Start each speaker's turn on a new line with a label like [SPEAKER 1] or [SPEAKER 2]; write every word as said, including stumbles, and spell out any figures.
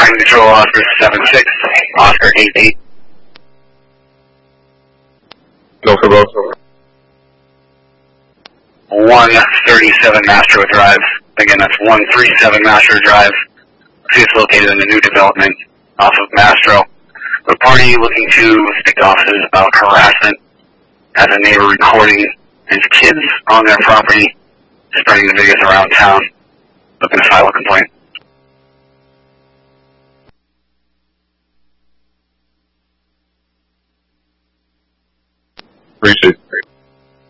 [SPEAKER 1] Tracking Control, Oscar seven six, Oscar eight eight.
[SPEAKER 2] Go for both.
[SPEAKER 1] one thirty-seven Mastro Drive. Again, that's one thirty-seven Mastro Drive. See, it's located in the new development off of Mastro. The party looking to stick to officers about harassment. Has a neighbor recording his kids on their property, spreading the videos around town. Looking to file a complaint.
[SPEAKER 2] Appreciate